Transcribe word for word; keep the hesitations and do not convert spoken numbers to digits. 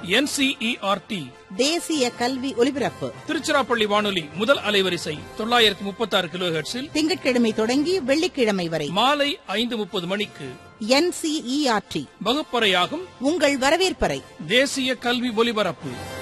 N C E R D தேசிய கல்வி ஒலிபரப்பு திருச்சிராப்பள்ளி வானொலி முதல் அலைவரிசை தொள்ளாயிரத்தி முப்பத்தி ஆறு கிலோ ஹெர்ட்ஸில் திங்கட்கிழமை தொடங்கி வெள்ளிக்கிழமை வரை மாலை ஐந்து முப்பது மணிக்கு N C E R D வகுப்பறையாகும் உங்கள் வரவேற்பறை தேசிய கல்வி ஒலிபரப்பு.